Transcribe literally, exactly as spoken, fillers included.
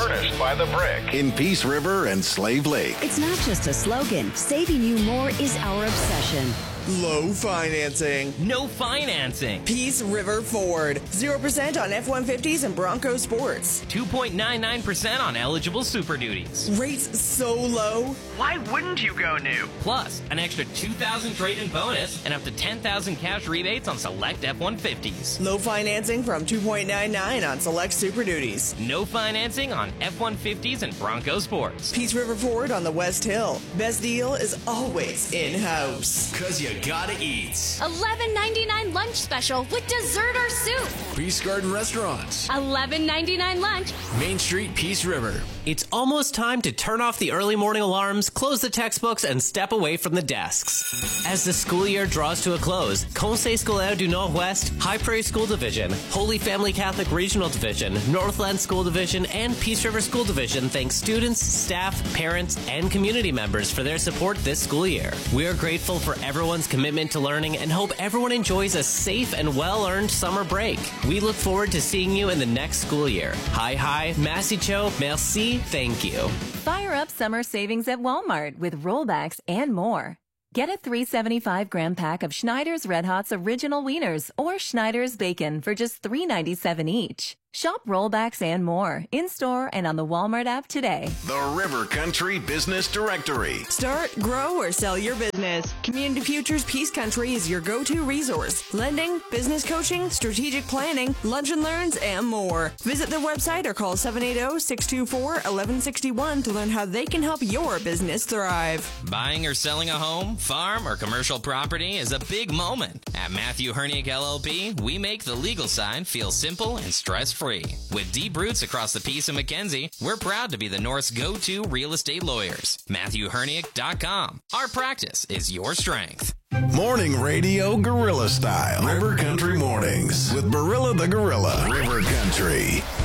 Furnished by the Brick in Peace River and Slave Lake. It's not just a slogan. Saving you more is our obsession. Low financing. No financing. Peace River Ford. zero percent on F one fifties and Bronco Sports. two point nine nine percent on eligible Super Duties. Rates so low. Why wouldn't you go new? Plus, an extra two thousand dollars trade-in bonus and up to ten thousand dollars cash rebates on select F one fifties. Low financing from two point nine nine on select Super Duties. No financing on F one fifties and Bronco Sports. Peace River Ford on the West Hill. Best deal is always in-house. Cause you gotta eat. eleven ninety-nine lunch special with dessert or soup. Peace Garden Restaurants. eleven ninety-nine lunch. Main Street, Peace River. It's almost time to turn off the early morning alarms, close the textbooks, and step away from the desks. As the school year draws to a close, Conseil Scolaire du Nord-Ouest, High Prairie School Division, Holy Family Catholic Regional Division, Northland School Division, and Peace River School Division thank students, staff, parents, and community members for their support this school year. We are grateful for everyone's commitment to learning and hope everyone enjoys a safe and well-earned summer break. We look forward to seeing you in the next school year. Hi, hi, Massy Cho, merci, thank you. Fire up summer savings at Walmart with rollbacks and more. Get a three seventy-five gram pack of Schneider's Red Hot's Original Wieners or Schneider's Bacon for just three ninety-seven each. Shop rollbacks and more in-store and on the Walmart app today. The River Country Business Directory. Start, grow, or sell your business. Community Futures Peace Country is your go-to resource. Lending, business coaching, strategic planning, lunch and learns, and more. Visit their website or call seven eight zero, six two four, one one six one to learn how they can help your business thrive. Buying or selling a home, farm, or commercial property is a big moment. At Matthew Herniak L L P, we make the legal side feel simple and stress-free. With deep roots across the Peace and Mackenzie, we're proud to be the North's go-to real estate lawyers. Matthew Herniak dot com. Our practice is your strength. Morning radio guerrilla style. River Country Mornings with Barilla the Gorilla. River Country.